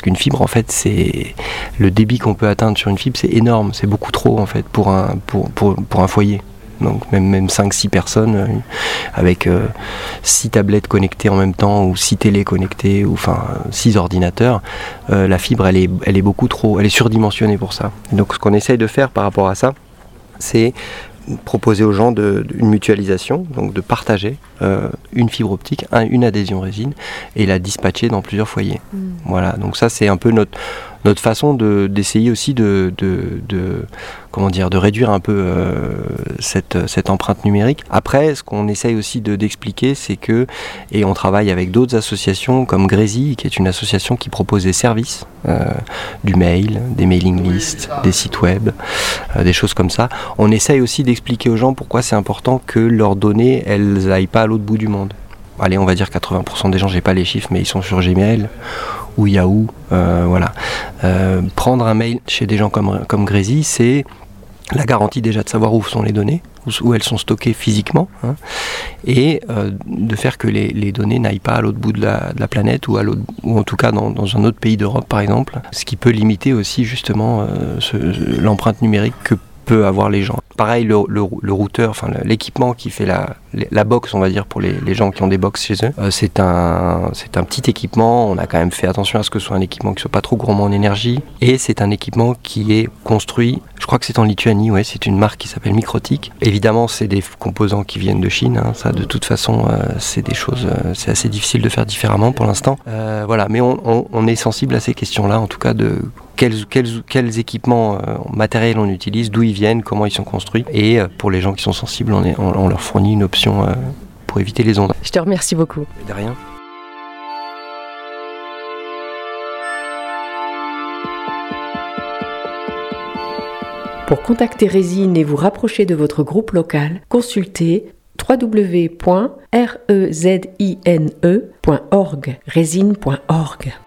qu'une fibre, en fait, c'est le débit qu'on peut atteindre sur une fibre, c'est énorme, c'est beaucoup trop en fait pour un foyer. Donc même 5-6 personnes avec 6 tablettes connectées en même temps ou 6 télés connectées ou 6 ordinateurs, la fibre elle est beaucoup trop, elle est surdimensionnée pour ça. Donc ce qu'on essaye de faire par rapport à ça, c'est proposer aux gens une mutualisation, donc de partager une fibre optique, une adhésion résine et la dispatcher dans plusieurs foyers. Voilà, donc ça c'est un peu notre façon d'essayer aussi de réduire un peu cette empreinte numérique. Après, ce qu'on essaye aussi d'expliquer, c'est que, et on travaille avec d'autres associations comme Grézy, qui est une association qui propose des services, du mail, des mailing lists, des sites web, des choses comme ça. On essaye aussi d'expliquer aux gens pourquoi c'est important que leurs données, elles aillent pas à l'autre bout du monde. Allez, on va dire 80% des gens, j'ai pas les chiffres, mais ils sont sur Gmail ou Yahoo, voilà. Prendre un mail chez des gens comme Grézy, c'est la garantie déjà de savoir où sont les données, où elles sont stockées physiquement, et de faire que les données n'aillent pas à l'autre bout de la planète, ou en tout cas dans un autre pays d'Europe par exemple, ce qui peut limiter aussi justement l'empreinte numérique que peut avoir les gens. Pareil, le routeur, l'équipement qui fait la box, on va dire, pour les gens qui ont des box chez eux, c'est un petit équipement. On a quand même fait attention à ce que ce soit un équipement qui soit pas trop gourmand en énergie, et c'est un équipement qui est construit, je crois que c'est en Lituanie, ouais, c'est une marque qui s'appelle Microtik. Évidemment, c'est des composants qui viennent de Chine, ça de toute façon, c'est des choses, c'est assez difficile de faire différemment pour l'instant. Voilà, mais on est sensible à ces questions-là, en tout cas de quels équipements matériels on utilise, d'où ils viennent, comment ils sont construits. Et pour les gens qui sont sensibles, on leur fournit une option pour éviter les ondes. Je te remercie beaucoup. De rien. Pour contacter Résine et vous rapprocher de votre groupe local, consultez www.rezine.org, résine.org.